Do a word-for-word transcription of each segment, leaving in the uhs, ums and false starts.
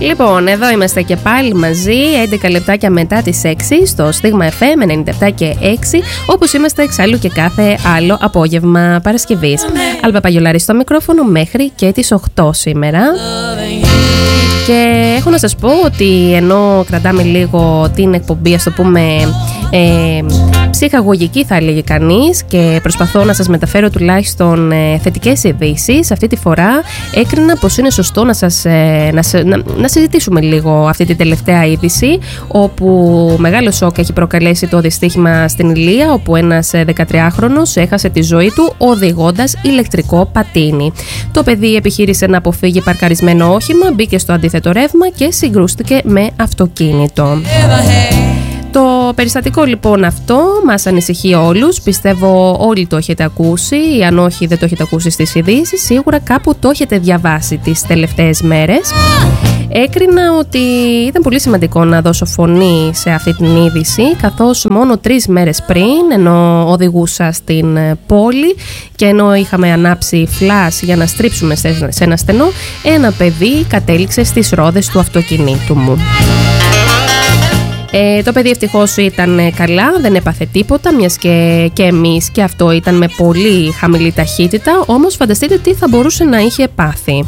Λοιπόν, εδώ είμαστε και πάλι μαζί, έντεκα λεπτάκια μετά τις έξι, στο Στίγμα εφ εμ ενενήντα επτά και έξι, όπως είμαστε εξάλλου και κάθε άλλο απόγευμα Παρασκευής. Αλβα Παγιολάρη στο μικρόφωνο μέχρι και τις οκτώ σήμερα. Και έχω να σας πω ότι ενώ κρατάμε λίγο την εκπομπή, ας το πούμε, ε, ψυχαγωγική θα έλεγε κανείς, και προσπαθώ να σας μεταφέρω τουλάχιστον ε, θετικές ειδήσεις, αυτή τη φορά έκρινα πως είναι σωστό να, σας, ε, να, να, να συζητήσουμε λίγο αυτή τη τελευταία είδηση, όπου μεγάλο σοκ έχει προκαλέσει το δυστύχημα στην Ηλία, όπου ένας δεκατριάχρονος έχασε τη ζωή του οδηγώντας ηλεκτρικό πατίνι. Το παιδί επιχείρησε να αποφύγει παρκαρισμένο όχημα, μπήκε στο αντίθετο ρεύμα και συγκρούστηκε με αυτοκίνητο. Το περιστατικό λοιπόν αυτό μας ανησυχεί όλους, πιστεύω όλοι το έχετε ακούσει, ή αν όχι δεν το έχετε ακούσει στις ειδήσεις, σίγουρα κάπου το έχετε διαβάσει τις τελευταίες μέρες. Έκρινα ότι ήταν πολύ σημαντικό να δώσω φωνή σε αυτή την είδηση, καθώς μόνο τρεις μέρες πριν, ενώ οδηγούσα στην πόλη και ενώ είχαμε ανάψει φλας για να στρίψουμε σε ένα στενό, ένα παιδί κατέληξε στις ρόδες του αυτοκινήτου μου. Ε, το παιδί ευτυχώς ήταν καλά, δεν έπαθε τίποτα, μιας και, και εμείς και αυτό ήταν με πολύ χαμηλή ταχύτητα, όμως φανταστείτε τι θα μπορούσε να είχε πάθει.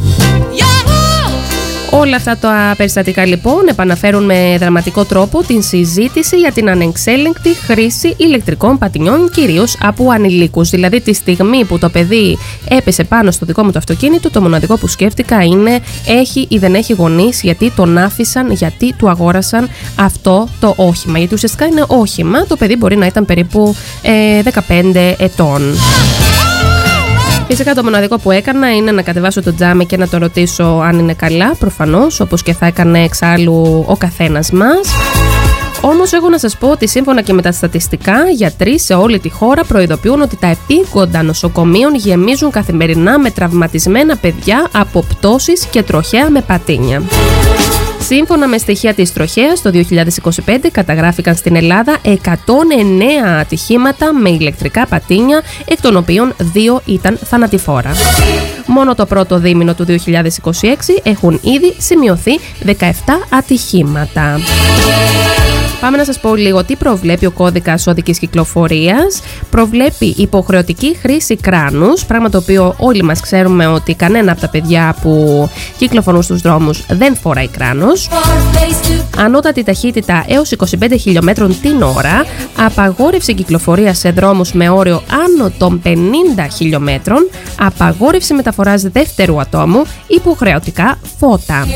Όλα αυτά τα περιστατικά λοιπόν επαναφέρουν με δραματικό τρόπο την συζήτηση για την ανεξέλεγκτη χρήση ηλεκτρικών πατινιών, κυρίως από ανηλίκους. Δηλαδή τη στιγμή που το παιδί έπεσε πάνω στο δικό μου το αυτοκίνητο, το μοναδικό που σκέφτηκα είναι έχει ή δεν έχει γονείς, γιατί τον άφησαν, γιατί του αγόρασαν αυτό το όχημα. Γιατί ουσιαστικά είναι όχημα, το παιδί μπορεί να ήταν περίπου ε, δεκαπέντε ετών. Φυσικά το μοναδικό που έκανα είναι να κατεβάσω το τζάμι και να το ρωτήσω αν είναι καλά, προφανώς, όπως και θα έκανε εξάλλου ο καθένας μας. Όμως έχω να σας πω ότι σύμφωνα και με τα στατιστικά, γιατροί σε όλη τη χώρα προειδοποιούν ότι τα επίγοντα νοσοκομείων γεμίζουν καθημερινά με τραυματισμένα παιδιά από πτώσεις και τροχαία με πατίνια. Σύμφωνα με στοιχεία της τροχέας, το δύο χιλιάδες είκοσι πέντε καταγράφηκαν στην Ελλάδα εκατόν εννέα ατυχήματα με ηλεκτρικά πατίνια, εκ των οποίων δύο ήταν θανατηφόρα. Μόνο το πρώτο δίμηνο του δύο χιλιάδες είκοσι έξι έχουν ήδη σημειωθεί δεκαεπτά ατυχήματα. Πάμε να σας πω λίγο τι προβλέπει ο κώδικας οδικής κυκλοφορίας. Προβλέπει υποχρεωτική χρήση κράνους, πράγμα το οποίο όλοι μας ξέρουμε ότι κανένα από τα παιδιά που κυκλοφορούν στους δρόμους δεν φοράει κράνος. Ανώτατη ταχύτητα έως είκοσι πέντε χιλιόμετρων την ώρα, απαγόρευση κυκλοφορίας σε δρόμους με όριο άνω των πενήντα χιλιόμετρων, απαγόρευση μεταφοράς δεύτερου ατόμου, υποχρεωτικά φώτα.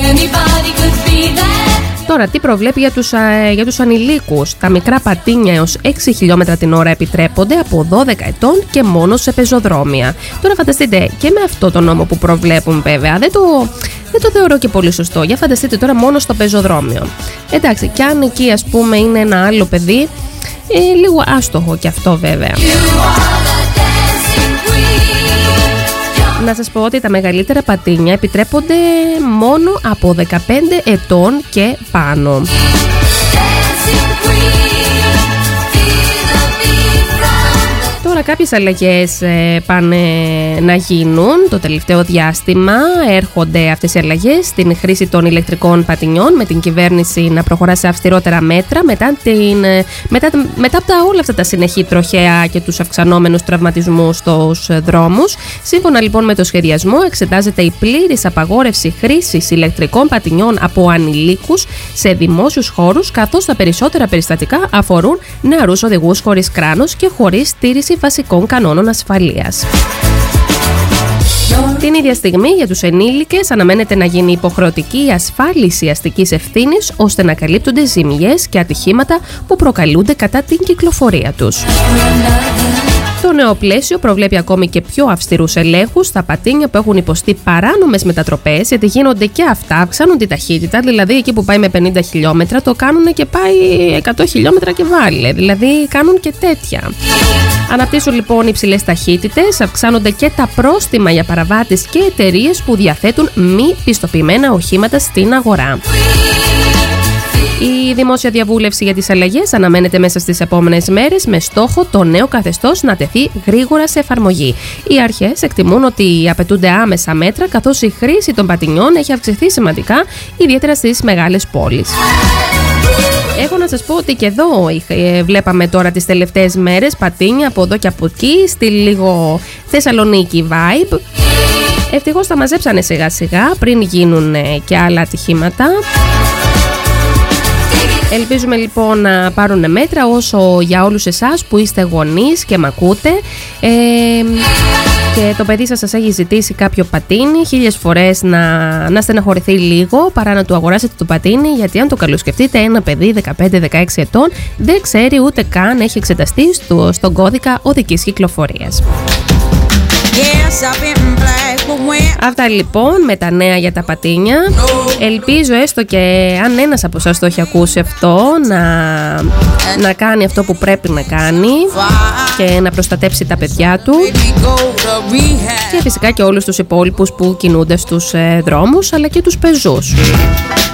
Τώρα, τι προβλέπει για τους, α, για τους ανηλίκους? Τα μικρά πατίνια έως έξι χιλιόμετρα την ώρα επιτρέπονται από δώδεκα ετών και μόνο σε πεζοδρόμια. Τώρα φανταστείτε, και με αυτό το νόμο που προβλέπουν βέβαια, δεν το, δεν το θεωρώ και πολύ σωστό. Για φανταστείτε τώρα μόνο στο πεζοδρόμιο. Εντάξει, κι αν εκεί ας πούμε είναι ένα άλλο παιδί, ε, λίγο άστοχο κι αυτό βέβαια. Να σας πω ότι τα μεγαλύτερα πατίνια επιτρέπονται μόνο από δεκαπέντε ετών και πάνω. Τώρα κάποιες αλλαγές ε, πάνε να γίνουν το τελευταίο διάστημα. Έρχονται αυτές οι αλλαγές στην χρήση των ηλεκτρικών πατινιών, με την κυβέρνηση να προχωρά σε αυστηρότερα μέτρα μετά, την, μετά, μετά από τα, όλα αυτά τα συνεχή τροχαία και τους αυξανόμενους τραυματισμούς στους δρόμους. Σύμφωνα λοιπόν με το σχεδιασμό, εξετάζεται η πλήρης απαγόρευση χρήσης ηλεκτρικών πατινιών από ανηλίκους σε δημόσιους χώρους, καθώς τα περισσότερα περιστατικά αφορούν νεαρούς οδηγούς χωρίς κράνος και χωρίς στήριξη βασικών κανόνων ασφαλείας. Την ίδια στιγμή για τους ενήλικες αναμένεται να γίνει υποχρεωτική η ασφάλιση αστικής ευθύνης, ώστε να καλύπτονται ζημιές και ατυχήματα που προκαλούνται κατά την κυκλοφορία τους. Το νέο πλαίσιο προβλέπει ακόμη και πιο αυστηρούς ελέγχους στα πατίνια που έχουν υποστεί παράνομες μετατροπές, γιατί γίνονται και αυτά, αυξάνουν τη ταχύτητα, δηλαδή εκεί που πάει με πενήντα χιλιόμετρα το κάνουν και πάει εκατό χιλιόμετρα και βάλε, δηλαδή κάνουν και τέτοια. Αναπτύσσουν λοιπόν υψηλές ταχύτητες, αυξάνονται και τα πρόστιμα για παραβάτες και εταιρείες που διαθέτουν μη πιστοποιημένα οχήματα στην αγορά. Η δημόσια διαβούλευση για τις αλλαγές αναμένεται μέσα στις επόμενες μέρες με στόχο το νέο καθεστώς να τεθεί γρήγορα σε εφαρμογή. Οι αρχές εκτιμούν ότι απαιτούνται άμεσα μέτρα καθώς η χρήση των πατινιών έχει αυξηθεί σημαντικά, ιδιαίτερα στις μεγάλες πόλεις. Έχω να σας πω ότι και εδώ βλέπαμε τώρα τις τελευταίες μέρες πατίνια από εδώ και από εκεί, στη λίγο Θεσσαλονίκη vibe. Ευτυχώς τα μαζέψανε σιγά σιγά πριν γίνουν και άλλα ατυχήματα. Ελπίζουμε λοιπόν να πάρουν μέτρα όσο για όλους εσάς που είστε γονείς και μ' ακούτε ε, και το παιδί σας σας έχει ζητήσει κάποιο πατίνι, χίλιες φορές να, να στεναχωρηθεί λίγο παρά να του αγοράσετε το πατίνι, γιατί αν το καλοσκεφτείτε ένα παιδί δεκαπέντε δεκαέξι ετών δεν ξέρει ούτε καν έχει εξεταστεί στο, στον κώδικα οδικής κυκλοφορίας. Αυτά λοιπόν με τα νέα για τα πατίνια. Ελπίζω έστω και αν ένας από εσάς το έχει ακούσει αυτό να, να κάνει αυτό που πρέπει να κάνει και να προστατέψει τα παιδιά του και φυσικά και όλους τους υπόλοιπους που κινούνται στους ε, δρόμους αλλά και τους πεζούς.